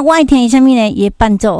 我爱听什么呢？伊伴奏，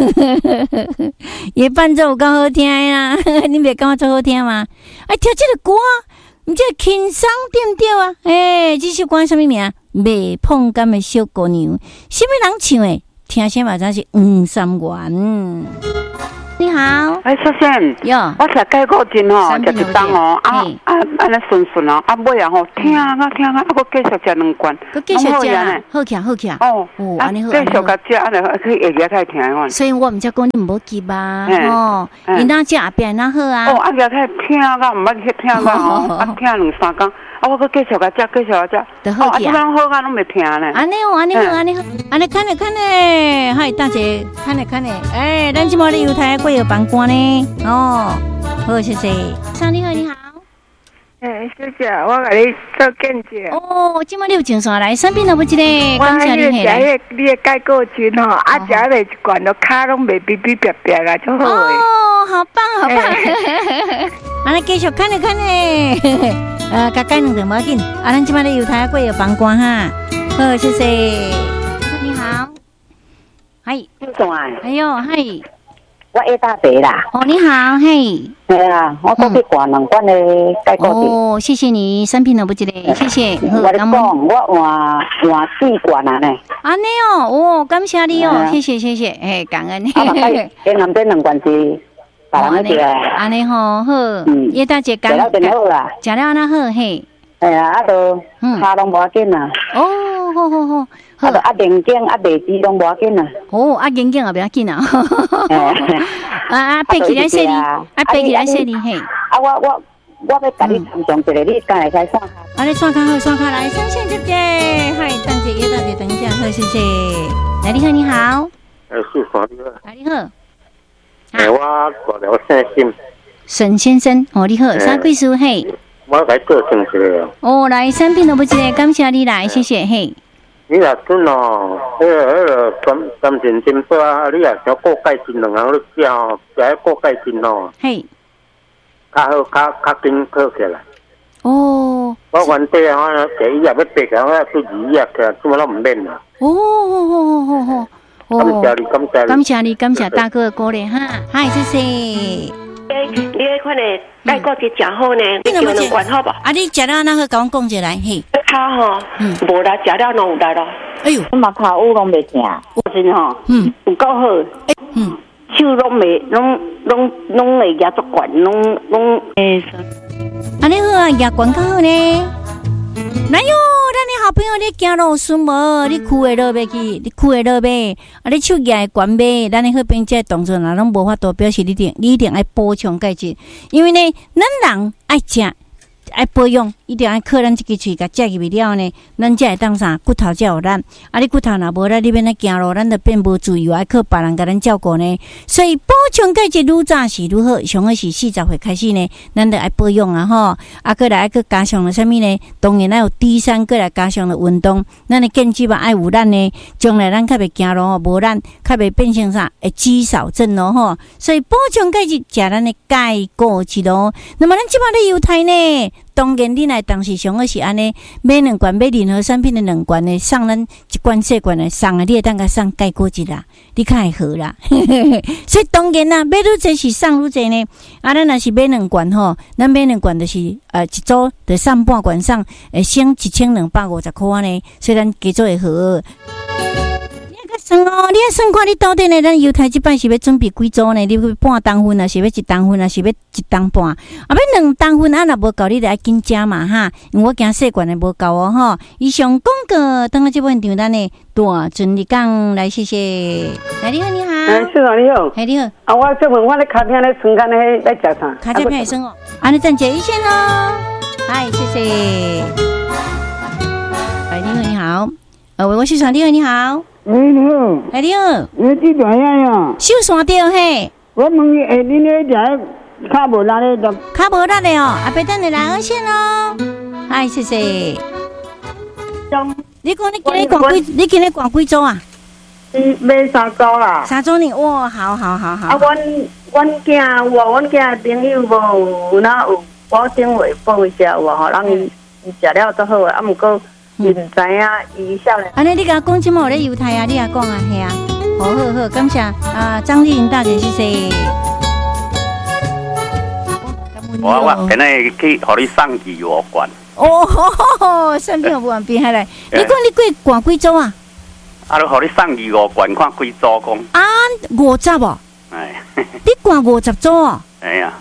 伊伴奏有够好听啦！你袂感觉最好听吗？哎，听这个歌，你这轻松对不对啊？这首歌什么名？未碰感的小姑娘，什么人唱的？听声嘛，真是三元。你好， 小仙，我听解果真吼，食一档哦，安尼顺顺哦，尾啊吼，听啊，我继续食2罐， 佮继续食啦，好起哦， 安尼好， 继续甲食，安尼可以下日听的。 所以我毋才讲你毋好急啊，你哪食变哪好啊？ 哦，下日听啊，毋捌去听啊，听2-3工。我搁继续甲食， 就好起啊！ 好啊，拢袂听呢。 安尼好，安尼看咧，嗨，大姐，看咧，咱即马咧犹太贵有办官呢，好，谢谢。上你好，你好。 谢谢，我甲你做见证。 哦，即马你有精神来，身边有无一个？ 感谢你来。你的解果菌吼，食了一罐都骹拢袂哔哔哔哔啊，就好诶。 哦，好棒！安尼继续看咧。甲改2顿无要紧，咱即摆咧犹太贵有帮官哈，好，谢谢。你好，嗨， 你怎啊？ 哎呦，嗨， 我下大伯啦。 哦，你好，嘿。 对啊，我过去挂2罐的解果菌。 哦，谢谢你，产品都不一个，谢谢。 我咧讲，我换4罐啊呢。 安尼哦，感谢你哦，谢谢，感恩。 跟南边2罐是。 安尼吼好，叶大姐讲， 食了真好啦， 食了安那好嘿。 都骹拢无要紧啦。 哦，好。 眼镜鼻子拢无要紧啦。 眼镜也不要紧啊。背起来说你，背起来说你嘿。 我要甲你参详一个，你敢会使算卡？ 你算卡好，算卡来，谢谢姐姐，嗨，等姐叶大姐等一下，好，谢谢。来，你好，你好。 是啥你好？ 你好。 我挂了沈先生，你好，啥贵叔嘿？ 我来做正一个来产品都不一个，感谢你来，谢谢嘿。 你若准哦，甘甜真多啊！你若想过钙质2行你食哦，食过钙质哦。 嘿。 较好，较紧好起来。 我原底啊，第1日要8个，我做2日起来，怎么都唔免啦。感谢大哥的鼓励哈，嗨，谢谢。 你迄款的解果是真好呢，你叫2罐好吧？ 你食了那个甲我讲一来嘿。 骹吼，无来食了拢有来咯。 哎呦， 我嘛骹有拢袂疼，真吼，有够好。手拢袂，拢会夹足管，拢安尼好啊，夹管较好呢。哪有？咱的好朋友，你行路顺无？你裤会落袂去？你裤会落袂？你手举会悬袂？咱的好朋友这动作若拢无法度表示你一定爱补充钙质，因为呢，咱人爱食。爱保养，一定爱靠咱这个喙甲食入去了呢，咱才会当啥骨头才有力。你骨头若无力，你变来行路，咱就变无自由，爱靠别人甲咱照顾呢。所以补充钙质愈早是愈好，上好是40岁开始呢，咱就爱保养啊吼。过来去加上了啥物呢？当然爱有D3，过来加上了运动，咱的健肌嘛爱有咱呢，将来咱较袂行路吼，无咱较袂变成啥会肌少症咯吼。所以补充钙质，食咱的钙果质咯。那么咱即摆咧犹太呢？当然，你来当时上好是安尼，买2罐，买任何产品的2罐呢，送咱1罐小罐的送你会当甲送钙果质啦，你较会好啦。所以当然啦，买愈济是送愈济呢。咱若是买2罐吼，咱买2罐就是一组就送半罐送，省1250块呢，所以咱加做会好。算哦，你算看你到底呢？咱犹太这摆是要准备几组呢？你要半当分啊，是要1当分啊，是要1当半？要2当分啊，若无够，你就要紧加嘛哈。因为我惊细罐的无够哦吼。以上广告，等下这本场咱呢大顺利讲来，谢谢。你好，你好。 市长你好。 你好。 我这份我咧卡片咧存干咧在食啥？ 卡片会生哦。你暂借一线哦。嗨，谢谢。你好，你好。我市长，你好，你好。 你好， 你好， 你这怎样呀？ 手线掉嘿。 我问你，你那只卡无力的就卡无力的哦，别等你来2线哦。嗨，谢谢。你讲你今日逛几组啊？ 买3组啦。 3组呢？哇，好。 阮囝朋友无哪有保证会报一下有吼，人伊食了都好啊，毋过唔知啊，伊少年。 安尼你甲讲即么咧犹太啊，你也讲啊，系啊，好，感谢啊，张丽玲大姐，谢谢。 我今日去互你送鱼5罐。 哦，送去5罐变下来。你讲你过挂几组啊？ 啊，互你送鱼5罐，看几组讲。 啊，50哦。哎。你挂50组哦？ 哎呀。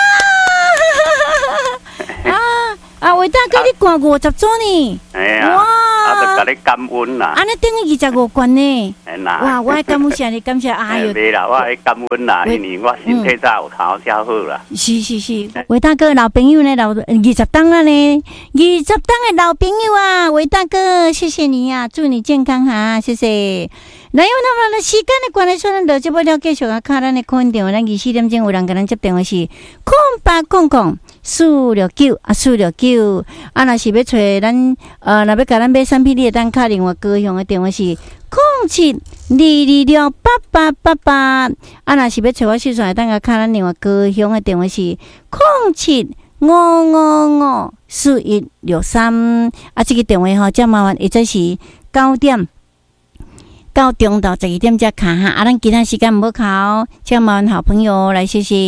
啊，伟大哥，你挂50组呢？ 哎呀。哇！啊，就甲你感恩啦。 安尼等于25罐呢。 哎啦。 哇，我感谢你，感谢哎呦。 袂啦，我爱感恩啦，因为我身体早有头才好啦。 是，伟大哥老朋友呢，20档了呢，20档的老朋友啊，伟大哥，谢谢你呀，祝你健康哈，谢谢。那有那么的时间的关系，咱就这不了继续啊，看咱的空电话，咱24点钟有人跟咱接电话是0800-469啊469啊，若是要找咱若要甲咱买产品，你会当打电话高雄的电话是0722268888啊，若是要找我时阵，会当甲打咱电话高雄的电话是0755544163啊，这个电话吼，真麻烦，或者是9点。到中到12点才卡哈，啊，咱其他时间唔好考，请麻烦好朋友来，谢谢。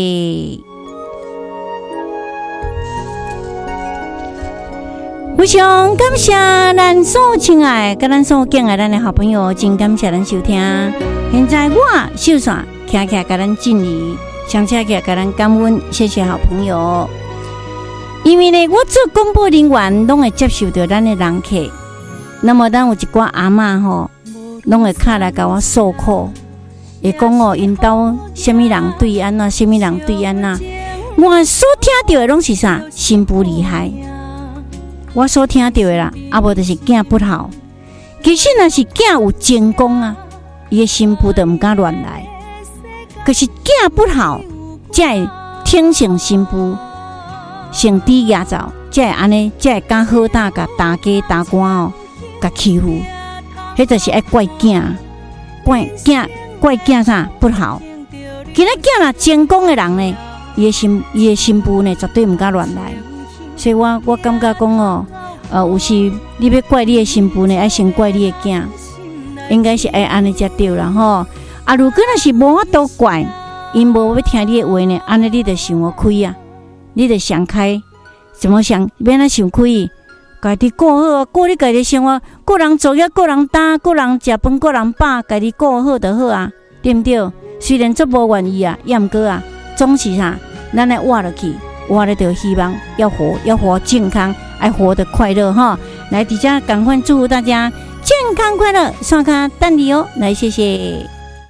非常感谢咱所亲爱、甲咱所敬爱咱的好朋友，真感谢咱收听。现在我秀伞徛徛甲咱敬礼，上车徛甲咱感恩，谢谢好朋友。因为呢，我做广播人员，拢会接受到咱的人客。那么，咱有一寡阿嬷吼。拢会卡来甲我诉苦，会讲哦，因兜什么人对安那，什么人对安那。我所听到的拢是啥？新妇厉害。我所听到的啦，啊无就是囝不好。其实若是囝有精功啊，伊的新妇就唔敢乱来。可是囝不好，才会挺性新妇，性低压造，才会安尼，才会敢好打甲打家打官哦，甲欺负。迄就是爱怪囝，怪囝啥不好。今仔囝若成功的人呢，伊的新妇呢绝对唔敢乱来。所以我感觉讲哦，有时你要怪你的新妇呢，爱先怪你的囝，应该是爱安尼才对啦吼。啊，如果若是无法度怪，因无要听你的话呢，安尼你就想我开啊，你就想开，怎么想免那想开？家己过好，过你家己生活，个人作业，个人担，个人食饭，个人饱，家己过好就好啊，对不对？虽然足无愿意啊，也毋过啊，总是啥，咱来活落去，活了就希望要活健康，爱活得快乐哈。来，底下赶快祝福大家健康快乐，刷卡等你哦，来谢谢。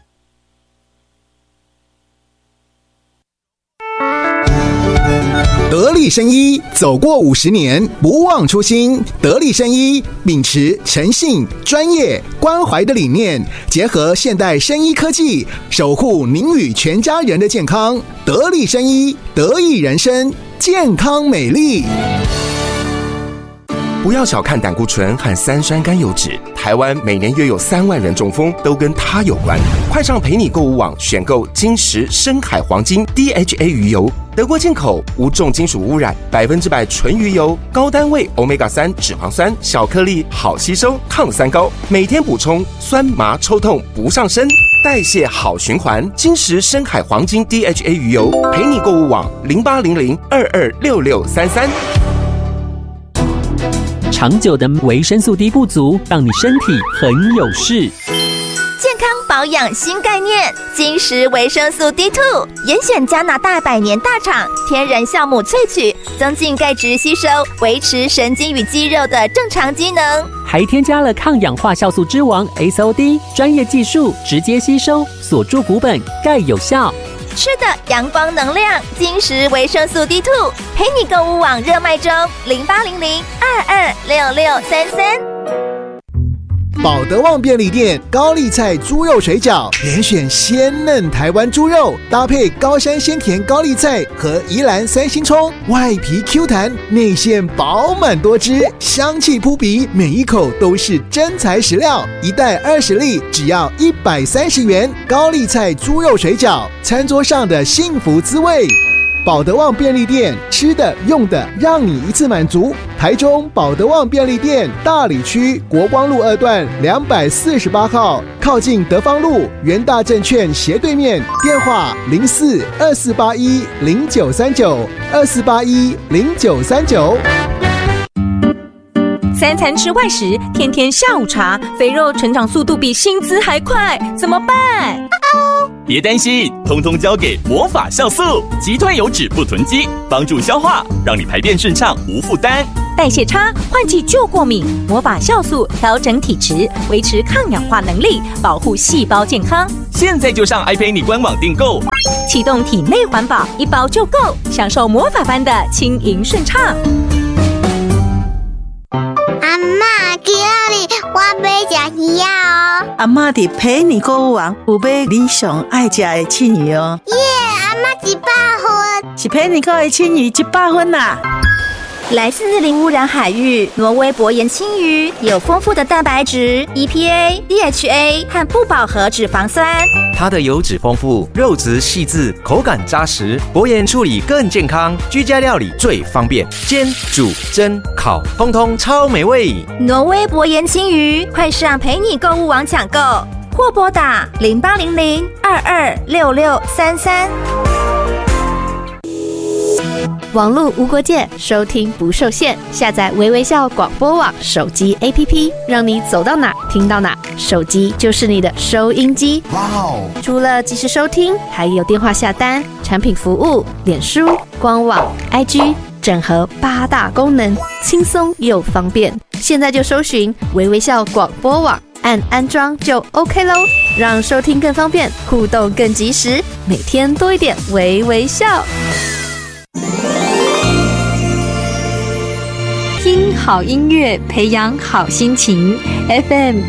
得力生医走过50年，不忘初心。得力生医秉持诚信、专业、关怀的理念，结合现代生医科技，守护您与全家人的健康。得力生医，得益人生，健康美丽。 不要小看胆固醇和3酸甘油酯，台湾每年约有3万人中风，都跟它有关。快上陪你购物网选购金石深海黄金 DHA 鱼油，德国进口，无重金属污染，100%纯鱼油，高单位 Omega-3 脂肪酸，小颗粒，好吸收，抗三高，每天补充，酸麻抽痛不上身，代谢好循环。金石深海黄金 DHA 鱼油，陪你购物网0800226633。 长久的维生素 D 不足，让你身体很有事。 健康保养新概念，金石维生素 D2， 严选加拿大100年大厂天然酵母萃取，增进钙质吸收，维持神经与肌肉的正常机能， 还添加了抗氧化酵素之王 SOD， 专业技术直接吸收，锁住骨本，钙有效。 吃的阳光能量，金石维生素 D2， 陪你购物网热卖中，0800226633。 宝德旺便利店高丽菜猪肉水饺，连选鲜嫩台湾猪肉，搭配高山鲜甜高丽菜和宜兰3星葱，外皮 Q 弹，内馅饱满多汁，香气扑鼻，每一口都是真材实料。一袋20粒，只要130元。高丽菜猪肉水饺，餐桌上的幸福滋味。 保德旺便利店，吃的用的让你一次满足。台中保德旺便利店大里区国光路2段248号，靠近德芳路元大证券斜对面，电话04-2481-0939，2481-0939。 3餐吃外食，天天下午茶，肥肉成长速度比薪资还快，怎么办？ 别担心，通通交给魔法酵素，击退油脂不囤积，帮助消化，让你排便顺畅无负担。 代谢差，换季就过敏，魔法酵素调整体质，维持抗氧化能力，保护细胞健康。 现在就上iPay官网订购， 启动体内环保，1包就够，享受魔法般的轻盈顺畅。 阿嬷，今日我要吃鱼哦。 阿嬷伫陪你购物网有买你上爱吃的青鱼哦。 耶，阿嬷100分， 是陪你购的青鱼100分啦。 来自零污染海域，挪威薄盐青鱼有丰富的蛋白质、EPA、DHA 和不饱和脂肪酸。 它的油脂丰富，肉质细致，口感扎实，薄盐处理更健康，居家料理最方便，煎、煮、蒸、烤，通通超美味。 挪威薄盐青鱼，快上陪你购物网抢购，或拨打0800-226633。 网络无国界，收听不受限。下载微微笑广播网手机 APP， 让你走到哪听到哪，手机就是你的收音机。哇哦！除了即时收听，还有电话下单、产品服务、脸书、官网、IG， 整合8大功能，轻松又方便。现在就搜寻微微笑广播网，按安装就 OK 咯，让收听更方便，互动更及时，每天多一点微微笑。 听好音乐，培养好心情。FM